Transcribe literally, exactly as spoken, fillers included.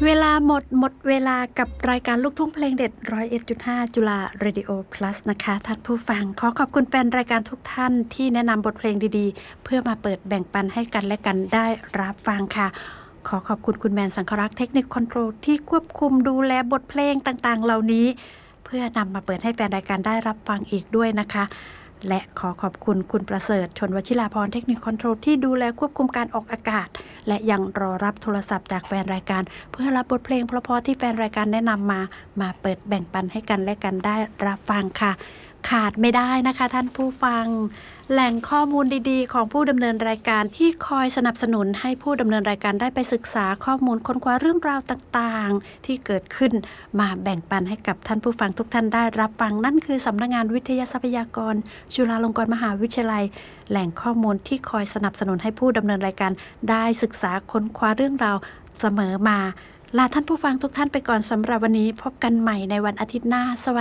เวลาหมดหมดเวลากับรายการลูกทุ่งเพลงเด็ด ร้อยเอ็ดจุดห้า จุฬา Radio Plus นะคะท่านผู้ฟังขอขอบคุณแฟนรายการทุกท่านที่แนะนำบทเพลงดีๆเพื่อมาเปิดแบ่งปันให้กันและกันได้รับฟังค่ะขอขอบคุณคุณแมนสังครักษ์เทคนิคคอนโทรลที่ควบคุมดูแลบทเพลงต่างๆเหล่านี้เพื่อนำมาเปิดให้แฟนรายการได้รับฟังอีกด้วยนะคะและขอขอบคุณคุณประเสริฐชนวชิราพรเทคนิคคอนโทรลที่ดูแลควบคุมการออกอากาศและยังรอรับโทรศัพท์จากแฟนรายการเพื่อรับบทเพลงเพราะๆที่แฟนรายการแนะนำมามาเปิดแบ่งปันให้กันและกันได้รับฟังค่ะขาดไม่ได้นะคะท่านผู้ฟังแหล่งข้อมูลดีๆของผู้ดำเนินรายการที่คอยสนับสนุนให้ผู้ดำเนินรายการได้ไปศึกษาข้อมูลค้นคว้าเรื่องราวต่างๆที่เกิดขึ้นมาแบ่งปันให้กับท่านผู้ฟังทุกท่านได้รับฟังนั่นคือสำนักงานวิทยาทรัพยากรจุฬาลงกรณ์มหาวิทยาลัยแหล่งข้อมูลที่คอยสนับสนุนให้ผู้ดำเนินรายการได้ศึกษาค้นคว้าเรื่องราวเสมอมาลาท่านผู้ฟังทุกท่านไปก่อนสำหรับวันนี้พบกันใหม่ในวันอาทิตย์หน้าสวัสดี